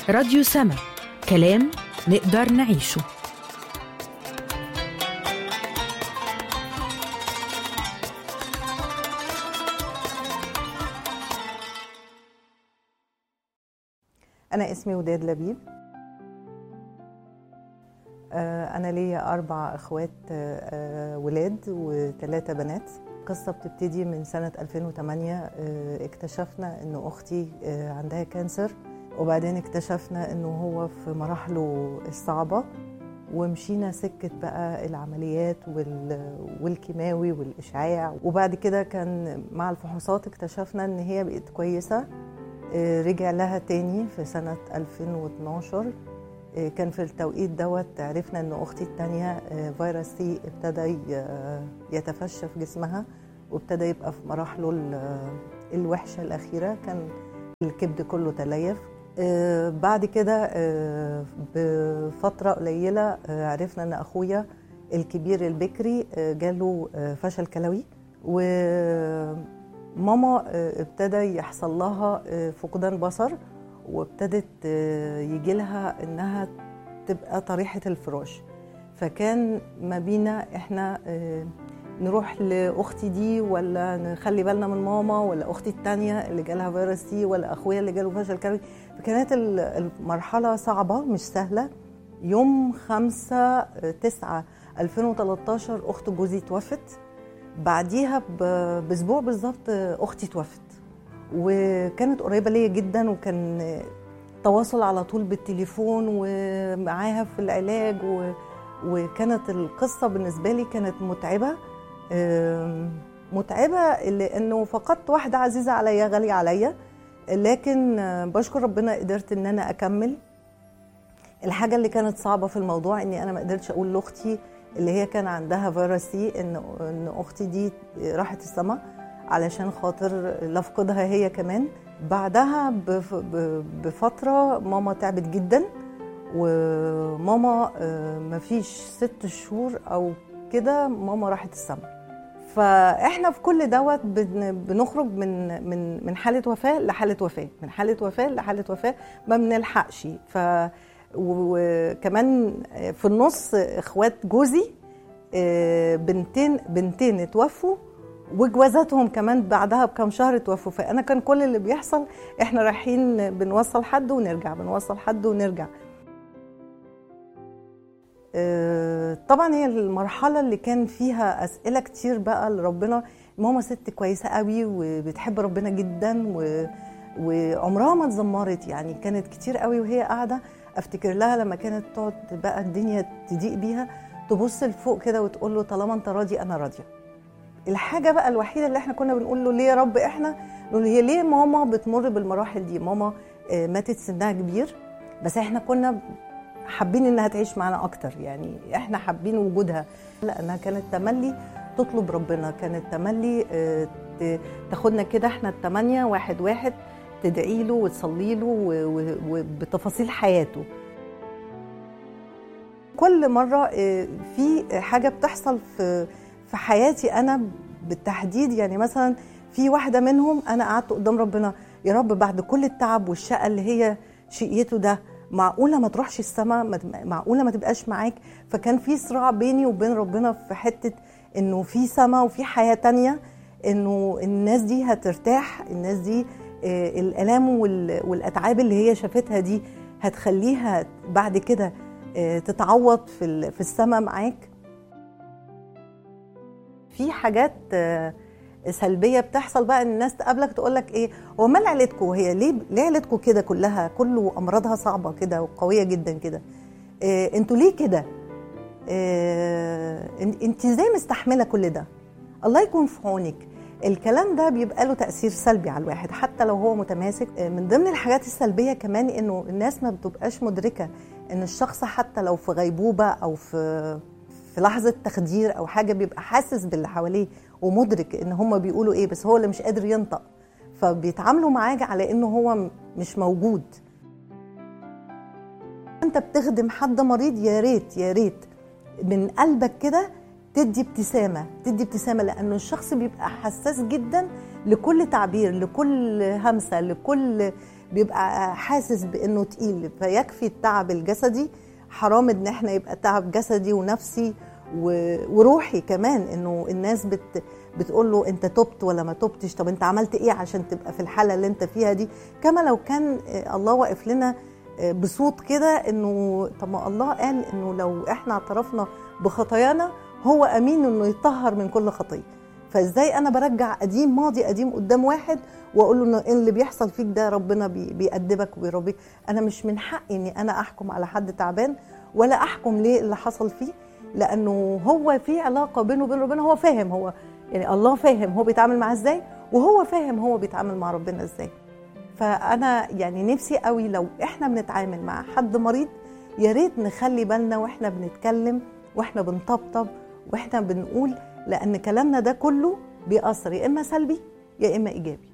راديو سما، كلام نقدر نعيشه. أنا اسمي وداد لبيب. أنا ليا 4 أخوات ولاد و3 بنات. القصة بتبتدي من سنة 2008. اكتشفنا إنه أختي عندها كانسر، وبعدين اكتشفنا إنه هو في مراحله الصعبة، ومشينا سكة بقى العمليات والكيماوي والإشعاع. وبعد كده كان مع الفحوصات اكتشفنا إن هي بقت كويسة. رجع لها تاني في سنة 2012. كان في التوقيت دوت عرفنا ان اختي التانية فيروس سي ابتدى يتفشى في جسمها، وابتدى يبقى في مراحله الوحشة الأخيرة. كان الكبد كله تليف. بعد كده بفترة قليلة عرفنا ان اخويا الكبير البكري جاله فشل كلوي، وماما ابتدى يحصل لها فقدان بصر، وابتدت يجي لها انها تبقى طريحة الفراش. فكان ما بينا احنا نروح لاختي دي، ولا نخلي بالنا من ماما، ولا اختي التانية اللي جالها فيروس سي، ولا اخويا اللي جاله فشل كلوي. فكانت المرحلة صعبة مش سهلة. يوم 5/9/2013 اخت جوزي توفت. بعديها باسبوع بالظبط اختي توفت، وكانت قريبة ليا جدا، وكان تواصل على طول بالتليفون ومعاها في العلاج. وكانت القصة بالنسبة لي كانت متعبة لأنه فقدت واحدة عزيزة عليا غالية عليا، لكن بشكر ربنا قدرت أن أنا أكمل. الحاجة اللي كانت صعبة في الموضوع أني أنا ما قدرتش أقول لأختي اللي هي كان عندها فيروس سي إن أختي دي راحت السما، علشان خاطر لفقدها هي كمان. بعدها بفترة ماما تعبت جدا، وماما مفيش 6 شهور أو كده ماما راحت السما. فإحنا في كل دوت بنخرج من حالة وفاة لحالة وفاة، من حالة وفاة لحالة وفاة، ما بنلحقش. وكمان في النص اخوات جوزي بنتين اتوفوا، وجوازاتهم كمان بعدها بكم شهر توفوا. فأنا كان كل اللي بيحصل احنا رايحين بنوصل حد ونرجع، بنوصل حد ونرجع. طبعا هي المرحلة اللي كان فيها أسئلة كتير بقى لربنا. ماما ست كويسة قوي وبتحب ربنا جدا، وعمرها ما اتذمرت. يعني كانت كتير قوي وهي قاعدة افتكر لها لما كانت تقعد بقى الدنيا تضيق بيها، تبص لفوق كده وتقول له طالما انت راضي انا راضيه. الحاجه بقى الوحيده اللي احنا كنا بنقول له ليه يا رب، احنا نقول هي ليه ماما بتمر بالمراحل دي؟ ماما ماتت سنها كبير، بس احنا كنا حابين انها تعيش معنا اكتر. يعني احنا حابين وجودها، لانها كانت تملي تطلب ربنا، كانت تملي تاخدنا كده احنا ال8 واحد تدعي له وتصلي له وبتفاصيل حياته. كل مرة في حاجة بتحصل في حياتي أنا بالتحديد. يعني مثلا في واحدة منهم أنا قعدت قدام ربنا، يا رب بعد كل التعب والشقة اللي هي شقيته ده، معقولة ما تروحش السما؟ معقولة ما تبقاش معاك؟ فكان في صراع بيني وبين ربنا في حتة إنه في سما وفي حياة تانية، إنه الناس دي هترتاح، الناس دي الآلام والأتعاب اللي هي شافتها دي هتخليها بعد كده تتعوض في السما معاك. في حاجات سلبية بتحصل بقى، الناس تقابلك تقولك ايه هو مال عيلتكم؟ هي ليه عيلتكم كده كلها كله أمراضها صعبة كده وقوية جدا كده؟ انتوا ليه كده؟ انت ازاي مستحملة كل ده؟ الله يكون في عونك. الكلام ده بيبقى له تأثير سلبي على الواحد حتى لو هو متماسك. من ضمن الحاجات السلبية كمان انه الناس ما بتبقاش مدركة ان الشخص حتى لو في غيبوبة او في لحظة تخدير او حاجة بيبقى حاسس باللي حواليه ومدرك ان هم بيقولوا ايه، بس هو اللي مش قادر ينطق، فبيتعاملوا معاه على انه هو مش موجود. انت بتخدم حد مريض، يا ريت من قلبك كده تدي ابتسامة، لأنه الشخص بيبقى حساس جدا لكل تعبير، لكل همسة، بيبقى حاسس بانه تقيل، فيكفي التعب الجسدي، حرام ان احنا يبقى تعب جسدي ونفسي وروحي كمان، انه الناس بتقول له انت تبت ولا ما تبتش، طب انت عملت ايه عشان تبقى في الحالة اللي انت فيها دي. كما لو كان الله واقف لنا بصوت كده، انه طب ما الله قال انه لو احنا اعترفنا بخطايانا هو امين انه يطهر من كل خطيه. فازاي انا برجع قديم ماضي قديم قدام واحد واقول له انه اللي بيحصل فيك ده ربنا بيأدبك وبيربيك؟ انا مش من حقي اني انا احكم على حد تعبان ولا احكم ليه اللي حصل فيه، لانه هو في علاقه بينه وبين ربنا. هو فاهم، هو يعني الله فاهم هو بيتعامل معاه ازاي، وهو فاهم هو بيتعامل مع ربنا ازاي. فانا يعني نفسي قوي لو احنا بنتعامل مع حد مريض يا ريت نخلي بالنا واحنا بنتكلم واحنا بنطبطب واحنا بنقول، لان كلامنا ده كله بيأثر يا اما سلبي يا اما ايجابي.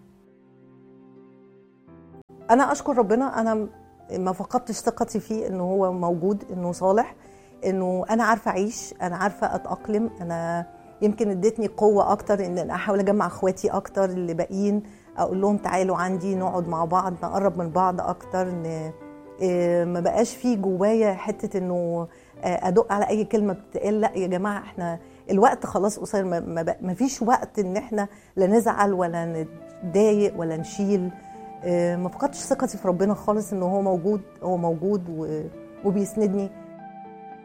انا اشكر ربنا، انا ما فقدتش ثقتي فيه انه هو موجود، انه صالح، انه انا عارفه اعيش، انا عارفه اتأقلم. انا يمكن ادتني قوه اكتر ان انا احاول اجمع اخواتي اكتر اللي باقيين، اقول لهم تعالوا عندي نقعد مع بعض نقرب من بعض اكتر، ان ما بقاش فيه جوايا حته انه ادق على اي كلمه بتقال. لا يا جماعه، احنا الوقت خلاص قصير، ما فيش وقت ان احنا لا نزعل ولا نتضايق ولا نشيل. ما فقدتش ثقتي في ربنا خالص، انه هو موجود، هو موجود وبيسندني.